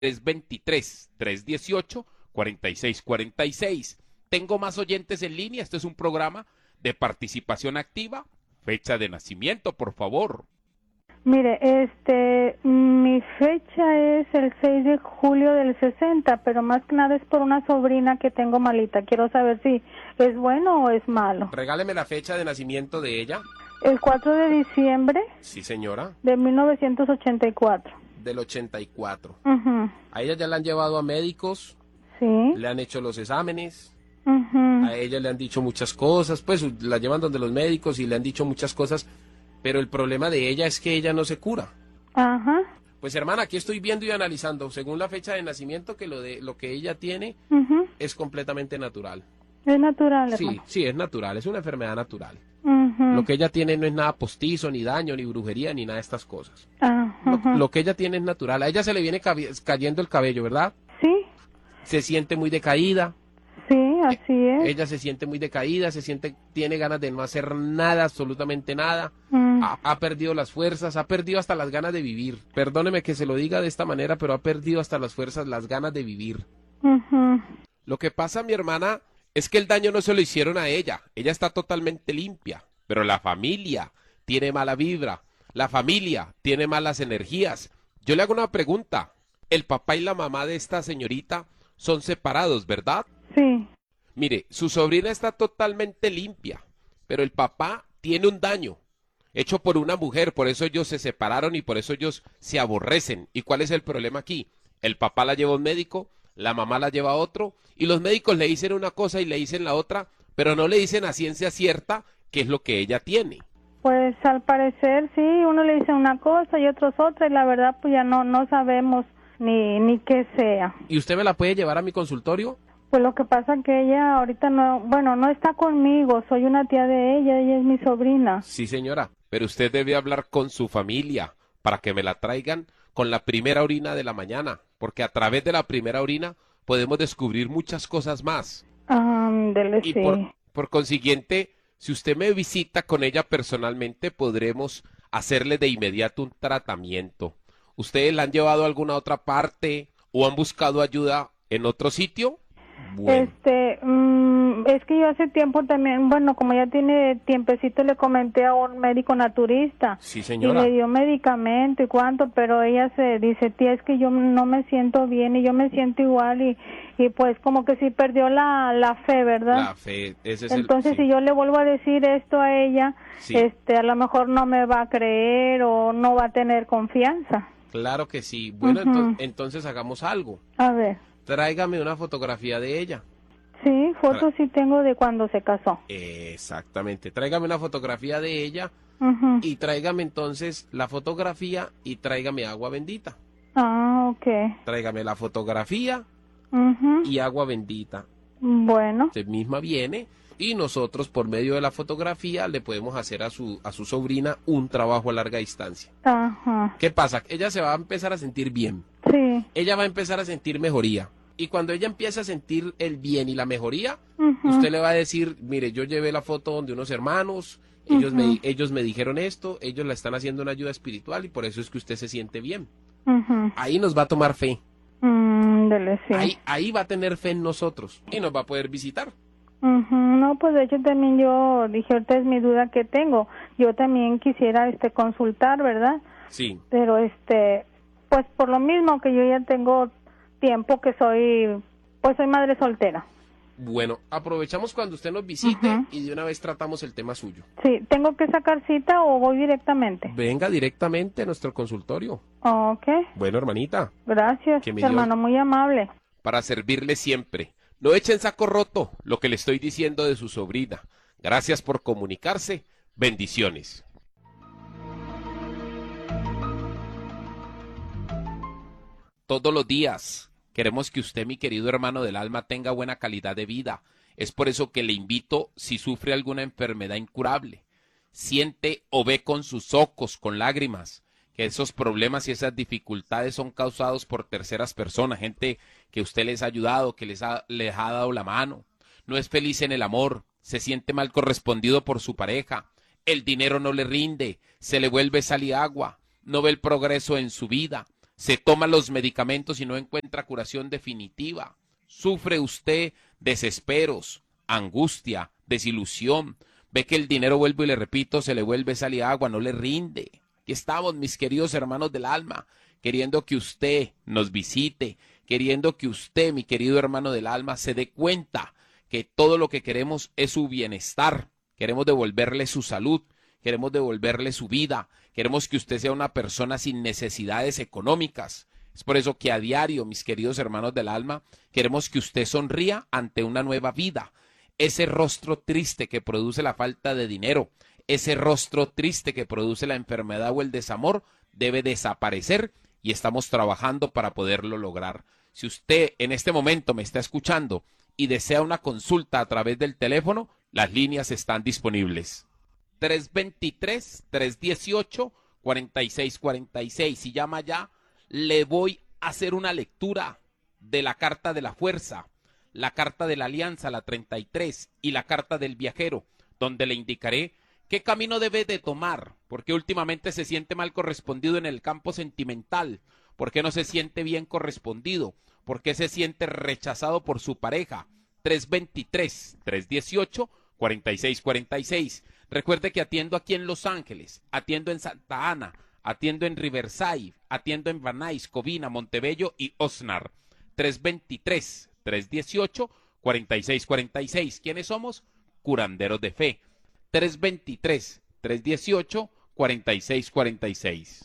323-318-4646. Tengo más oyentes en línea. Este es un programa de participación activa. Fecha de nacimiento, por favor. Mire, mi fecha es el 6 de julio del 60, pero más que nada es por una sobrina que tengo malita. Quiero saber si es bueno o es malo. Regáleme la fecha de nacimiento de ella. El 4 de diciembre. Sí, señora. De 1984. Del 84. Uh-huh. A ella ya la han llevado a médicos. Sí. Le han hecho los exámenes. Uh-huh. A ella le han dicho muchas cosas. Pues la llevan donde los médicos y le han dicho muchas cosas. Pero el problema de ella es que ella no se cura. Ajá. Pues hermana, aquí estoy viendo y analizando, según la fecha de nacimiento, que lo que ella tiene Uh-huh. es completamente natural. Es natural, Sí, hermano. sí, es natural, es una enfermedad natural. Uh-huh. Lo que ella tiene no es nada postizo, ni daño, ni brujería, ni nada de estas cosas. Uh-huh. Lo que ella tiene es natural. A ella se le viene cayendo el cabello, ¿verdad? Sí, Se siente muy decaída. sí, así es. Ella se siente muy decaída, tiene ganas de no hacer nada, absolutamente nada. Ha perdido las fuerzas, ha perdido hasta las ganas de vivir. Perdóneme que se lo diga de esta manera, pero ha perdido hasta las fuerzas, las ganas de vivir. Uh-huh. Lo que pasa, mi hermana, es que el daño no se lo hicieron a ella. Ella está totalmente limpia, pero la familia tiene mala vibra. La familia tiene malas energías. Yo le hago una pregunta. El papá y la mamá de esta señorita son separados, ¿verdad? Sí. Mire, su sobrina está totalmente limpia, pero el papá tiene un daño hecho por una mujer, por eso ellos se separaron y por eso ellos se aborrecen. ¿Y cuál es el problema aquí? El papá la lleva a un médico, la mamá la lleva a otro, y los médicos le dicen una cosa y le dicen la otra, pero no le dicen a ciencia cierta qué es lo que ella tiene. Pues al parecer sí, uno le dice una cosa y otros otra, y la verdad pues ya no sabemos ni qué sea. ¿Y usted me la puede llevar a mi consultorio? Pues lo que pasa que ella ahorita no está conmigo, soy una tía de ella es mi sobrina. Sí, señora, pero usted debe hablar con su familia para que me la traigan con la primera orina de la mañana, porque a través de la primera orina podemos descubrir muchas cosas más. Y Sí. por consiguiente, si usted me visita con ella personalmente, podremos hacerle de inmediato un tratamiento. ¿Ustedes la han llevado a alguna otra parte o han buscado ayuda en otro sitio? Bueno. Es que yo hace tiempo también, bueno, como ya tiene tiempecito, le comenté a un médico naturista. Sí, señora. Y le dio medicamento y cuánto, pero ella se dice, tía, es que yo no me siento bien y yo me siento igual y pues como que sí perdió la fe, ¿verdad? La fe, ese es Entonces, sí. si yo le vuelvo a decir esto a ella, Sí. a lo mejor no me va a creer o no va a tener confianza. Claro que sí. Bueno, Ujú. entonces hagamos algo. A ver, Tráigame una fotografía de ella. sí, fotos sí tengo de cuando se casó. Exactamente. Tráigame una fotografía de ella Ujú. y tráigame entonces la fotografía y tráigame agua bendita. Ah, okay. Tráigame la fotografía Ujú. y agua bendita. Bueno, Usted misma viene y nosotros por medio de la fotografía le podemos hacer a su sobrina un trabajo a larga distancia. ajá, ¿Qué pasa? Ella se va a empezar a sentir bien. sí. Ella va a empezar a sentir mejoría. Y cuando ella empieza a sentir el bien y la mejoría, Ujú. usted le va a decir, mire, yo llevé la foto donde unos hermanos, ellos me dijeron esto, ellos la están haciendo una ayuda espiritual y por eso es que usted se siente bien. Ujú. Ahí nos va a tomar fe. Dele, sí. Ahí va a tener fe en nosotros y nos va a poder visitar. Ujú. No, pues de hecho también yo dije, ahorita es mi duda que tengo. Yo también quisiera consultar, ¿verdad? Sí. Pero pues por lo mismo que yo ya tengo tiempo que soy madre soltera. Bueno, aprovechamos cuando usted nos visite Ujú. y de una vez tratamos el tema suyo. Sí, ¿tengo que sacar cita o voy directamente? Venga directamente a nuestro consultorio. Ok, Bueno, hermanita, gracias, Que me dio- hermano, muy amable. para servirle siempre. No eche en saco roto lo que le estoy diciendo de su sobrina. Gracias por comunicarse. Bendiciones. Todos los días queremos que usted, mi querido hermano del alma, tenga buena calidad de vida. Es por eso que le invito, si sufre alguna enfermedad incurable, siente o ve con sus ojos, con lágrimas, que esos problemas y esas dificultades son causados por terceras personas, gente que usted les ha ayudado, que les ha dado la mano. No es feliz en el amor, se siente mal correspondido por su pareja, el dinero no le rinde, se le vuelve sal y agua, no ve el progreso en su vida, se toma los medicamentos y no encuentra curación definitiva. Sufre usted desesperos, angustia, desilusión. Ve que el dinero, vuelvo y le repito, se le vuelve sal y agua, no le rinde. Aquí estamos, mis queridos hermanos del alma, queriendo que usted nos visite, queriendo que usted, mi querido hermano del alma, se dé cuenta que todo lo que queremos es su bienestar. Queremos devolverle su salud, queremos devolverle su vida, queremos que usted sea una persona sin necesidades económicas. Es por eso que a diario, mis queridos hermanos del alma, queremos que usted sonría ante una nueva vida. Ese rostro triste que produce la falta de dinero, ese rostro triste que produce la enfermedad o el desamor, debe desaparecer y estamos trabajando para poderlo lograr. Si usted en este momento me está escuchando y desea una consulta a través del teléfono, las líneas están disponibles. 323-318-4646. Si llama ya, le voy a hacer una lectura de la carta de la fuerza, la carta de la alianza, la 33, y la carta del viajero, donde le indicaré qué camino debe de tomar, porque últimamente se siente mal correspondido en el campo sentimental, porque no se siente bien correspondido, porque se siente rechazado por su pareja. 323-318-4646. Recuerde que atiendo aquí en Los Ángeles, atiendo en Santa Ana, atiendo en Riverside, atiendo en Van Nuys, Covina, Montebello y Oxnard. 323-318-4646. ¿Quiénes somos? Curanderos de fe. 323-318-4646.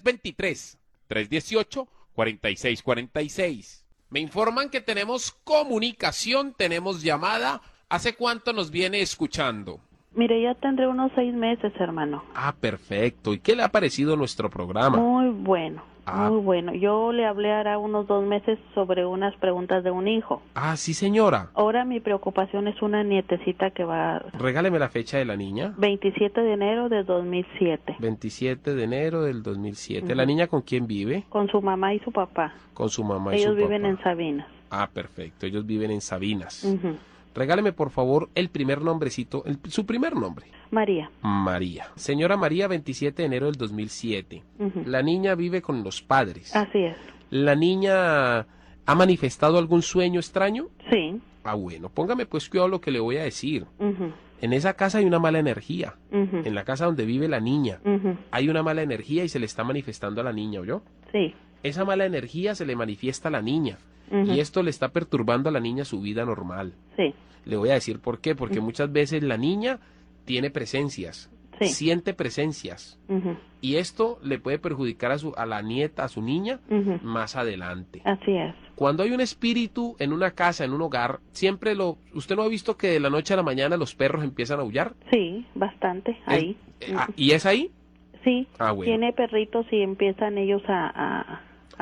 323-318-4646. Me informan que tenemos comunicación, tenemos llamada. ¿Hace cuánto nos viene escuchando? Mire, ya tendré unos 6 meses, hermano. Ah, perfecto. ¿Y qué le ha parecido nuestro programa? Muy bueno, muy bueno. Yo le hablé hará unos 2 meses sobre unas preguntas de un hijo. Ah, sí, señora. Ahora mi preocupación es una nietecita que va... Regáleme la fecha de la niña. 27 de enero de 2007. 27 de enero del 2007. ¿La niña con quién vive? Con su mamá y su papá. Con su mamá y su papá. Ellos viven papá. en Sabinas. Ah, perfecto. Ellos viven en Sabinas. Regáleme, por favor, el primer nombrecito, su primer nombre. María. María. Señora María, 27 de enero del 2007. La niña vive con los padres. Así es. ¿La niña ha manifestado algún sueño extraño? Sí. Ah, bueno, póngame pues cuidado lo que le voy a decir. En esa casa hay una mala energía. En la casa donde vive la niña hay una mala energía y se le está manifestando a la niña, ¿oyó? Sí. Esa mala energía se le manifiesta a la niña. Y esto le está perturbando a la niña su vida normal. Sí. Le voy a decir por qué, porque muchas veces la niña tiene presencias, siente presencias, y esto le puede perjudicar a la nieta, a su niña, más adelante. Así es. Cuando hay un espíritu en una casa, en un hogar, ¿usted no ha visto que de la noche a la mañana los perros empiezan a aullar? Sí, bastante, ahí. ¿Y es ahí? Sí, bueno. Tiene perritos y empiezan ellos a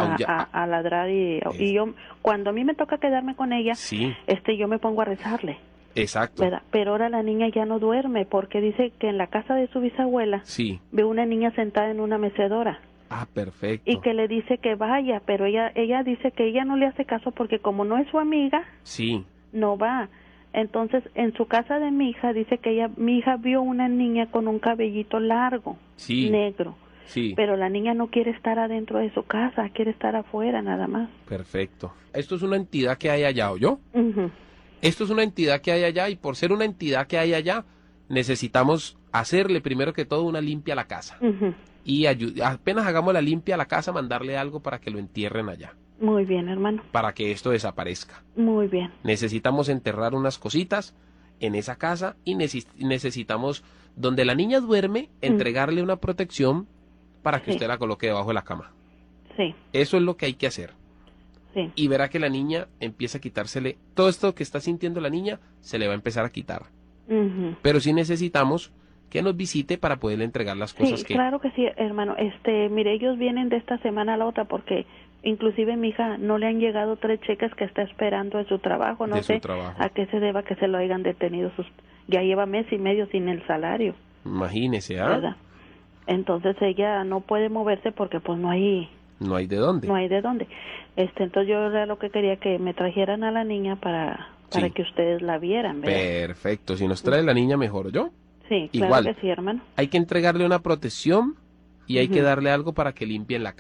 ladrar y yo, cuando a mí me toca quedarme con ella, yo me pongo a rezarle. Exacto. ¿Verdad? Pero ahora la niña ya no duerme porque dice que en la casa de su bisabuela ve una niña sentada en una mecedora. Ah, perfecto. Y que le dice que vaya, pero ella dice que ella no le hace caso porque como no es su amiga, no va. Entonces, en su casa de mi hija dice que mi hija vio una niña con un cabellito largo, negro. Sí. Pero la niña no quiere estar adentro de su casa, quiere estar afuera nada más. Perfecto. Esto es una entidad que hay allá, ¿oyó? Esto es una entidad que hay allá y por ser una entidad que hay allá, necesitamos hacerle primero que todo una limpia a la casa. Y apenas hagamos la limpia a la casa, mandarle algo para que lo entierren allá. Muy bien, hermano. Para que esto desaparezca. Muy bien. Necesitamos enterrar unas cositas en esa casa y necesitamos, donde la niña duerme, entregarle una protección para que usted la coloque debajo de la cama. Sí. Eso es lo que hay que hacer. Sí. Y verá que la niña empieza a quitársele, todo esto que está sintiendo la niña, se le va a empezar a quitar. Pero sí necesitamos que nos visite para poderle entregar las cosas que... Claro que sí, hermano. Mire, ellos vienen de esta semana a la otra porque inclusive mi hija no le han llegado 3 cheques que está esperando de su trabajo. No sé a qué se deba que se lo hayan detenido. Ya lleva mes y medio sin el salario. Imagínese, ¿verdad? Entonces ella no puede moverse porque pues no hay de dónde. No hay de dónde. Entonces yo era lo que quería que me trajeran a la niña para que ustedes la vieran, ¿verdad? Perfecto, si nos trae la niña mejor, ¿yo? Sí, igual, claro que sí, hermano. Hay que entregarle una protección y hay que darle algo para que limpien la casa.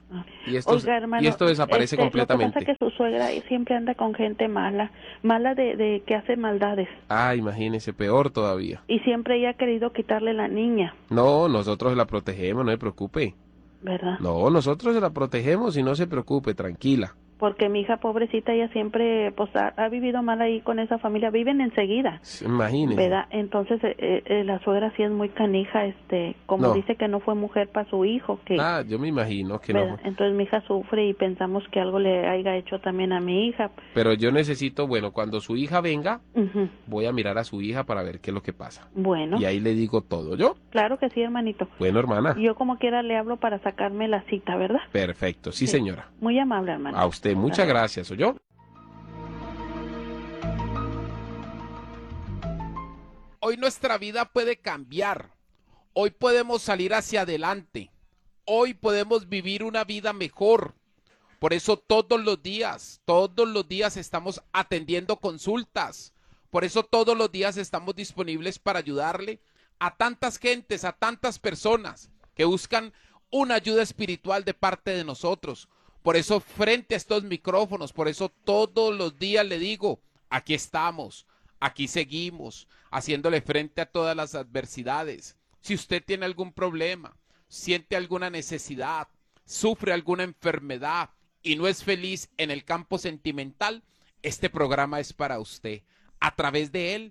Y esto desaparece completamente. Lo que pasa es que su suegra siempre anda con gente mala de que hace maldades. Imagínese, peor todavía. Y siempre ella ha querido quitarle la niña. No, nosotros la protegemos, no se preocupe. ¿Verdad? No, nosotros la protegemos y no se preocupe, tranquila. Porque mi hija pobrecita, ella siempre pues ha vivido mal ahí con esa familia, viven enseguida. Imagínese. ¿Verdad? Entonces la suegra sí es muy canija, como dice que no fue mujer para su hijo. Yo me imagino que ¿verdad? No. Entonces mi hija sufre y pensamos que algo le haya hecho también a mi hija. Pero yo necesito, cuando su hija venga, voy a mirar a su hija para ver qué es lo que pasa. Bueno. Y ahí le digo todo, ¿yo? Claro que sí, hermanito. Bueno, hermana. Yo como quiera le hablo para sacarme la cita, ¿verdad? Perfecto, sí. Señora. Muy amable, hermano. A usted, muchas gracias, ¿oyó? Hoy nuestra vida puede cambiar. Hoy podemos salir hacia adelante. Hoy podemos vivir una vida mejor. Por eso todos los días estamos atendiendo consultas. Por eso todos los días estamos disponibles para ayudarle a tantas gentes, a tantas personas que buscan una ayuda espiritual de parte de nosotros. Por eso frente a estos micrófonos, por eso todos los días le digo, aquí estamos, aquí seguimos, haciéndole frente a todas las adversidades. Si usted tiene algún problema, siente alguna necesidad, sufre alguna enfermedad y no es feliz en el campo sentimental, este programa es para usted. A través de él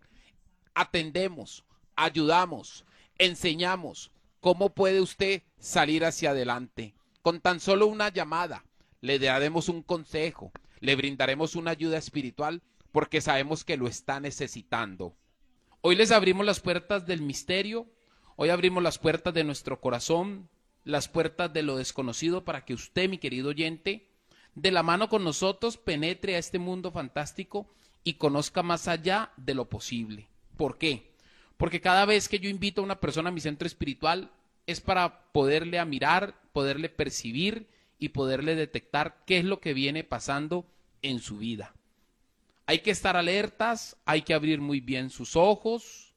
atendemos, ayudamos, enseñamos cómo puede usted salir hacia adelante. Con tan solo una llamada, le daremos un consejo, le brindaremos una ayuda espiritual porque sabemos que lo está necesitando. Hoy les abrimos las puertas del misterio, hoy abrimos las puertas de nuestro corazón, las puertas de lo desconocido para que usted, mi querido oyente, de la mano con nosotros penetre a este mundo fantástico y conozca más allá de lo posible. ¿Por qué? Porque cada vez que yo invito a una persona a mi centro espiritual es para poderle mirar, poderle percibir y poderle detectar qué es lo que viene pasando en su vida. Hay que estar alertas, hay que abrir muy bien sus ojos,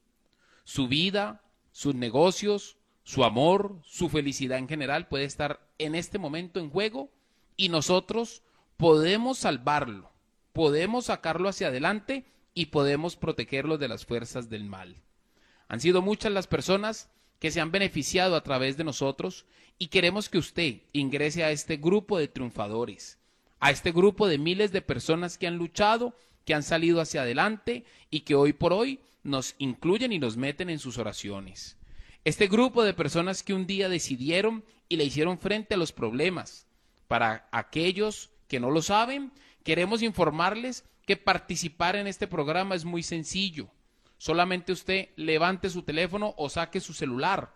su vida, sus negocios, su amor, su felicidad en general puede estar en este momento en juego y nosotros podemos salvarlo, podemos sacarlo hacia adelante y podemos protegerlo de las fuerzas del mal. Han sido muchas las personas que se han beneficiado a través de nosotros y queremos que usted ingrese a este grupo de triunfadores, a este grupo de miles de personas que han luchado, que han salido hacia adelante y que hoy por hoy nos incluyen y nos meten en sus oraciones. Este grupo de personas que un día decidieron y le hicieron frente a los problemas. Para aquellos que no lo saben, queremos informarles que participar en este programa es muy sencillo. Solamente usted levante su teléfono o saque su celular.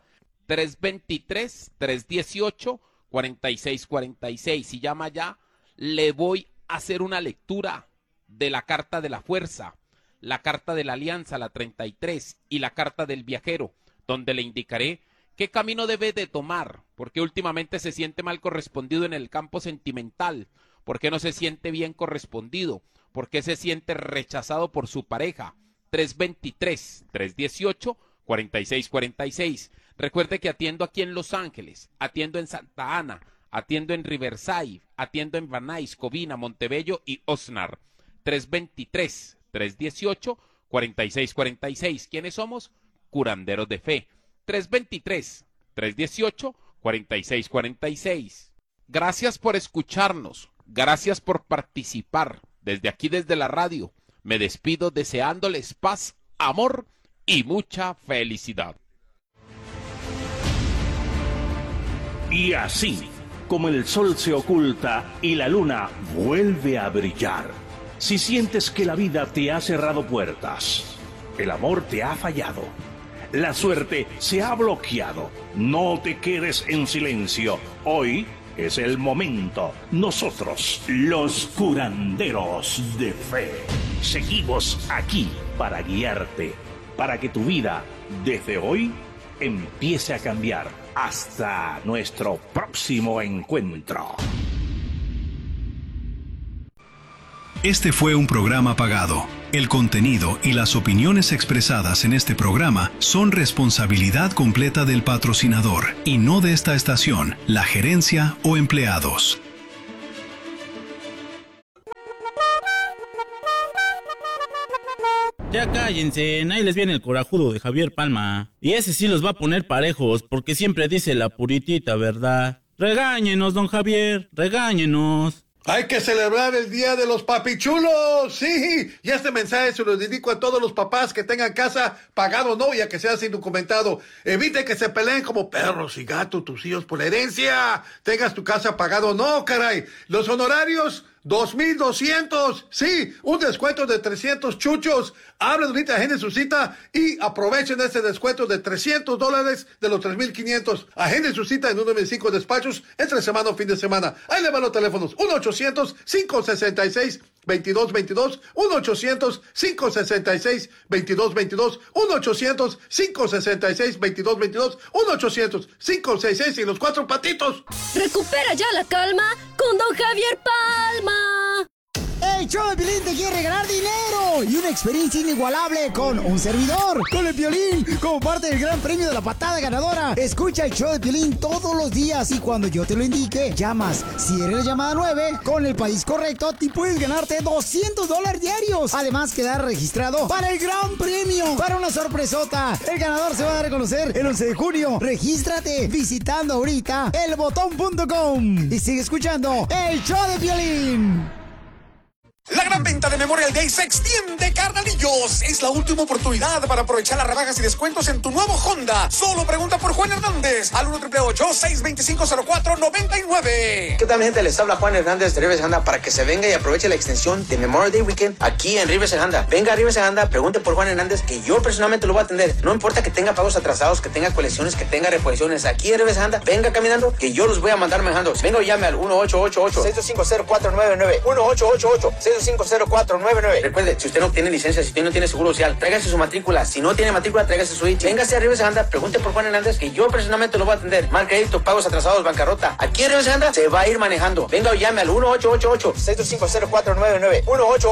323-318-4646. Si llama ya, le voy a hacer una lectura de la carta de la fuerza, la carta de la alianza, la 33, y la carta del viajero, donde le indicaré qué camino debe de tomar, porque últimamente se siente mal correspondido en el campo sentimental, porque no se siente bien correspondido, porque se siente rechazado por su pareja. 323-318-4646. Recuerde que atiendo aquí en Los Ángeles, atiendo en Santa Ana, atiendo en Riverside, atiendo en Van Nuys, Covina, Montebello y Oxnard. 323-318-4646. ¿Quiénes somos? Curanderos de Fe. 323-318-4646. Gracias por escucharnos, gracias por participar. Desde aquí, desde la radio, me despido deseándoles paz, amor y mucha felicidad. Y así, como el sol se oculta y la luna vuelve a brillar, si sientes que la vida te ha cerrado puertas, el amor te ha fallado, la suerte se ha bloqueado, no te quedes en silencio. Hoy es el momento. Nosotros, los curanderos de fe, seguimos aquí para guiarte, para que tu vida, desde hoy, empiece a cambiar. Hasta nuestro próximo encuentro. Este fue un programa pagado. El contenido y las opiniones expresadas en este programa son responsabilidad completa del patrocinador y no de esta estación, la gerencia o empleados. Ya cállense, ahí les viene el corajudo de Javier Palma. Y ese sí los va a poner parejos, porque siempre dice la puritita verdad. Regáñenos, don Javier, regáñenos. Hay que celebrar el Día de los Papichulos, sí. Y este mensaje se lo dedico a todos los papás que tengan casa pagado o no, ya que sea indocumentado. Evite que se peleen como perros y gatos tus hijos por la herencia. Tengas tu casa pagado o no, caray. Los honorarios, 2,200. Sí, un descuento de 300 chuchos. Hablen ahorita, agenden su cita y aprovechen este descuento de $300 de los 3,500. Agenden su cita en uno de mis 5 despachos entre semana o fin de semana. Ahí le van los teléfonos. 1-800-566-2222. 1-800-566-2222. 1-800-566-2222. 1-800-566 y los 4 patitos. Recupera ya la calma con don Javier Palma. El show de Piolín te quiere regalar dinero y una experiencia inigualable con un servidor, con el Piolín, como parte del gran premio de la patada ganadora. Escucha el show de Piolín todos los días y cuando yo te lo indique, llamas. Si eres la llamada 9, con el país correcto, te puedes ganarte $200 diarios. Además, quedar registrado para el gran premio, para una sorpresota. El ganador se va a dar a conocer el 11 de junio. Regístrate visitando ahorita elbotón.com y sigue escuchando el show de Piolín. La gran venta de Memorial Day se extiende, carnalillos. Es la última oportunidad para aprovechar las rebajas y descuentos en tu nuevo Honda. Solo pregunta por Juan Hernández al 1-888-625-0499. ¿Qué tal, mi gente? Les habla Juan Hernández de Rivers Honda para que se venga y aproveche la extensión de Memorial Day Weekend aquí en Rivers Honda. Venga a Rivers Honda, pregunte por Juan Hernández, que yo personalmente lo voy a atender. No importa que tenga pagos atrasados, que tenga colecciones, que tenga reposiciones. Aquí en Rivers Honda, venga caminando, que yo los voy a mandar manejando. Venga y llame al 1-888-625-0499. 1-888-625-0499. Recuerde, si usted no tiene licencia, si usted no tiene seguro social, tráigase su matrícula. Si no tiene matrícula, tráigase su ITIN. Véngase a Rivers Honda, pregunte por Juan Hernández, que yo personalmente lo voy a atender. Mal crédito, pagos atrasados, bancarrota. Aquí en Rivers Honda se va a ir manejando. Venga o llame al 1-888-625-0499. 1-888